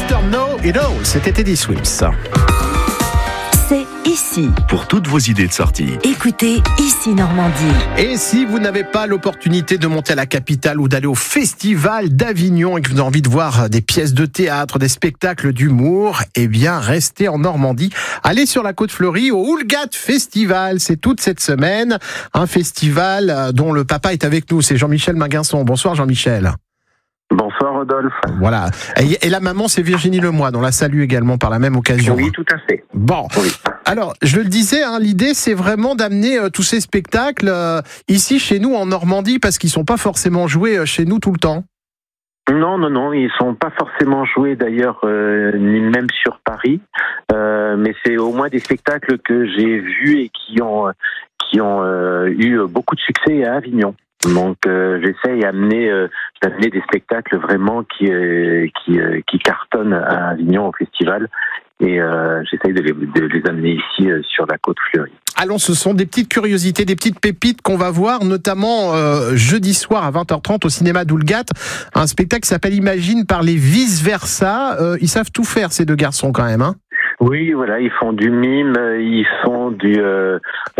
Mr. Know It All, c'était Teddy Swims. C'est ici. Pour toutes vos idées de sortie. Écoutez Ici Normandie. Et si vous n'avez pas l'opportunité de monter à la capitale ou d'aller au festival d'Avignon et que vous avez envie de voir des pièces de théâtre, des spectacles d'humour, eh bien restez en Normandie. Allez sur la Côte Fleurie au Houlgat Festival. C'est toute cette semaine un festival dont le papa est avec nous. C'est Jean-Michel Minguinson. Bonsoir Jean-Michel. Bonsoir Rodolphe. Voilà. Et la maman, c'est Virginie Lemoine. On la salue également par la même occasion. Oui, tout à fait. Bon. Oui. Alors, je le disais, l'idée, c'est vraiment d'amener tous ces spectacles ici, chez nous, en Normandie, parce qu'ils sont pas forcément joués chez nous tout le temps. Non, ils sont pas forcément joués d'ailleurs, ni même sur Paris. Mais c'est au moins des spectacles que j'ai vus et qui ont eu beaucoup de succès à Avignon. Donc j'essaye d'amener des spectacles vraiment qui cartonnent à Avignon au festival et j'essaye de les amener ici sur la Côte Fleurie. Alors ce sont des petites curiosités, des petites pépites qu'on va voir, notamment jeudi soir à 20h30 au cinéma d'Houlgat, un spectacle qui s'appelle Imagine par les vice-versa. Ils savent tout faire ces deux garçons quand même, hein. Oui, voilà, ils font du mime, ils font de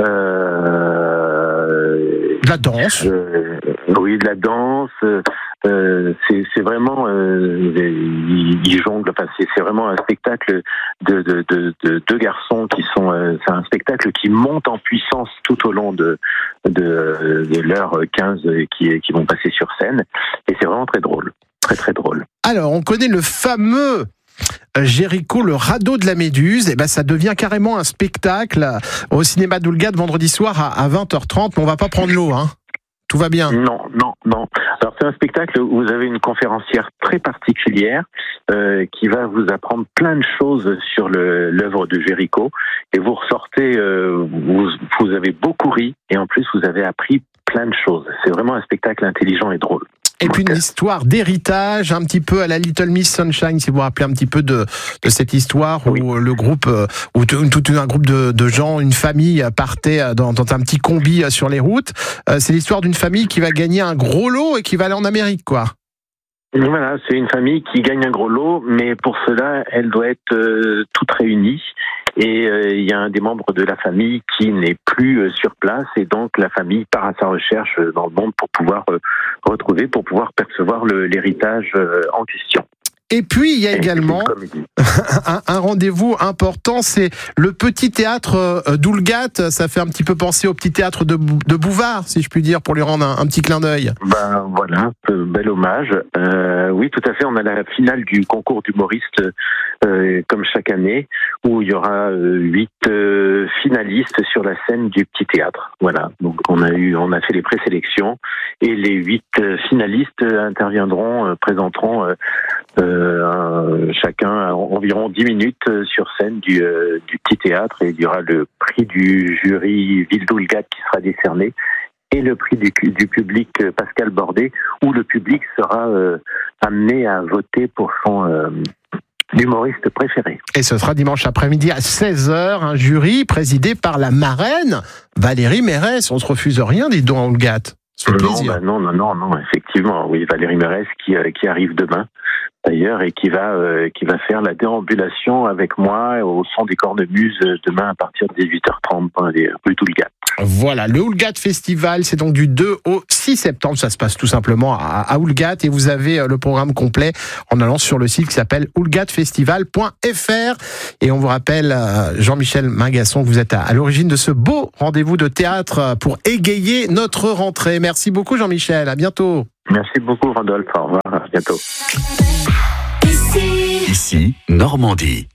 la danse. Oui, de la danse. C'est vraiment, ils jonglent. Enfin, c'est vraiment un spectacle de deux garçons qui sont. C'est un spectacle qui monte en puissance tout au long de l'heure 15 qui vont passer sur scène. Et c'est vraiment très drôle, très très drôle. Alors, on connaît le fameux Jéricho, le radeau de la Méduse. Et ben, ça devient carrément un spectacle au cinéma d'Houlgat vendredi soir à 20h30. Mais on va pas prendre l'eau, hein. Tout va bien. Non. Alors c'est un spectacle où vous avez une conférencière très particulière qui va vous apprendre plein de choses sur l'œuvre de Jéricho et vous ressortez, vous avez beaucoup ri et en plus vous avez appris plein de choses. C'est vraiment un spectacle intelligent et drôle. Et puis une histoire d'héritage, un petit peu à la Little Miss Sunshine, si vous vous rappelez un petit peu de cette histoire où le groupe, où tout un groupe de gens, une famille partait dans un petit combi sur les routes. C'est l'histoire d'une famille qui va gagner un gros lot et qui va aller en Amérique, quoi. Voilà, c'est une famille qui gagne un gros lot, mais pour cela, elle doit être toute réunie. Et il y a un des membres de la famille qui n'est plus sur place, et donc la famille part à sa recherche dans le monde pour pouvoir pour pouvoir percevoir l'héritage en question. Et puis, il y a également un rendez-vous important, c'est le petit théâtre d'Houlgat. Ça fait un petit peu penser au petit théâtre de Bouvard, si je puis dire, pour lui rendre un petit clin d'œil. Ben voilà, bel hommage. Oui, tout à fait, on a la finale du concours d'humoristes, comme chaque année, où il y aura 8 finalistes sur la scène du petit théâtre. Voilà, donc on a fait les présélections, et les 8 finalistes présenteront chacun environ 10 minutes sur scène du petit théâtre, et il y aura le prix du jury Ville d'Houlgat qui sera décerné et le prix du public Pascal Bordet, où le public sera amené à voter pour son humoriste préféré. Et ce sera dimanche après-midi à 16h, un jury présidé par la marraine Valérie Mérès. On se refuse rien, dis donc, à Houlgat. C'est plaisir. Non, effectivement, oui, Valérie Mérès qui arrive demain, d'ailleurs, et qui va faire la déambulation avec moi au son des cornemuses demain à partir de 18h30 dans les rues d'Houlgat. Voilà, le Houlgat Festival, c'est donc du 2 au 6 septembre. Ça se passe tout simplement à Houlgat, et vous avez le programme complet en allant sur le site qui s'appelle houlgatfestival.fr. Et on vous rappelle, Jean-Michel Minguinson, que vous êtes à l'origine de ce beau rendez-vous de théâtre pour égayer notre rentrée. Merci beaucoup, Jean-Michel. À bientôt. Merci beaucoup, Rodolphe. Au revoir. À bientôt. Ici, Normandie.